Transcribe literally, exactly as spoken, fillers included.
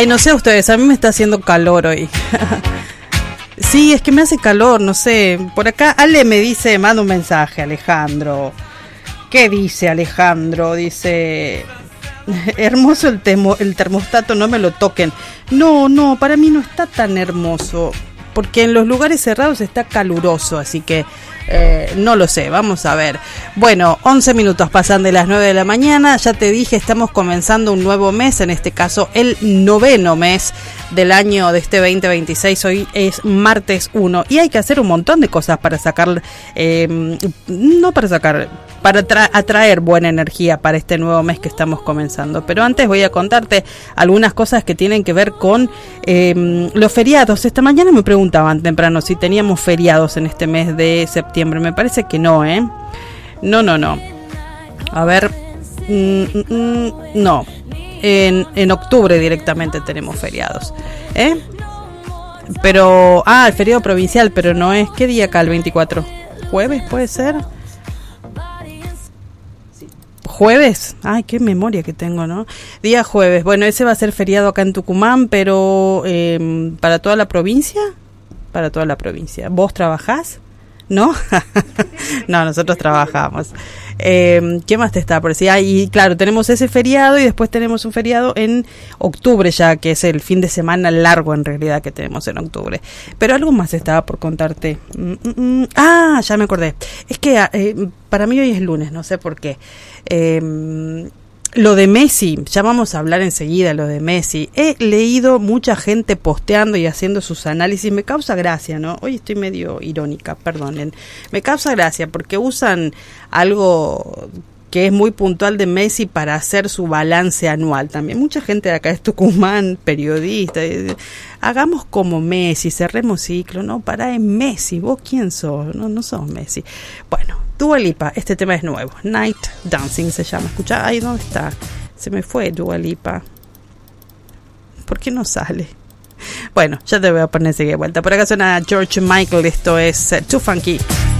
Ay, no sé ustedes, a mí me está haciendo calor hoy. Sí, es que me hace calor, no sé. Por acá Ale me dice, manda un mensaje, Alejandro. ¿Qué dice Alejandro? Dice, hermoso el, temo, el termostato, no me lo toquen. No, no, para mí no está tan hermoso, porque en los lugares cerrados está caluroso, así que eh, no lo sé, vamos a ver. Bueno, once minutos pasan de las nueve de la mañana, ya te dije, estamos comenzando un nuevo mes, en este caso el noveno mes del año de este veinte veintiséis, hoy es martes uno, y hay que hacer un montón de cosas para sacar, eh, no para sacar, para tra- atraer buena energía para este nuevo mes que estamos comenzando. Pero antes voy a contarte algunas cosas que tienen que ver con eh, los feriados. Esta mañana me preguntaban temprano si teníamos feriados en este mes de septiembre. Me parece que no, ¿eh? No, no, no. A ver, mm, mm, no. En, en octubre directamente tenemos feriados, ¿eh? Pero, ah, el feriado provincial, pero no es. ¿Qué día acá el veinticuatro? ¿Jueves puede ser? ¿Jueves? Ay, qué memoria que tengo, ¿no? Día jueves. Bueno, ese va a ser feriado acá en Tucumán, pero eh, ¿para toda la provincia? Para toda la provincia. ¿Vos trabajás? ¿No? No, nosotros trabajamos. Eh, ¿Qué más te está por decir? Ah, y claro, tenemos ese feriado y después tenemos un feriado en octubre ya, que es el fin de semana largo en realidad que tenemos en octubre. Pero algo más estaba por contarte. Mm, mm, mm. Ah, ya me acordé. Es que eh, para mí hoy es lunes, no sé por qué. Eh, Lo de Messi, ya vamos a hablar enseguida, lo de Messi. He leído mucha gente posteando y haciendo sus análisis, me causa gracia, ¿no? Hoy estoy medio irónica, perdonen. Me causa gracia porque usan algo que es muy puntual de Messi para hacer su balance anual también. Mucha gente de acá es Tucumán, periodista, hagamos como Messi, cerremos ciclo, no, pará en Messi, vos quién sos, no, no sos Messi. Bueno, Dua Lipa, este tema es nuevo, Night Dancing se llama, escuchá, ay, ¿dónde está? Se me fue Dua Lipa. ¿Por qué no sale? Bueno, ya te voy a poner enseguida de vuelta. Por acá suena George Michael, esto es uh, Too Funky.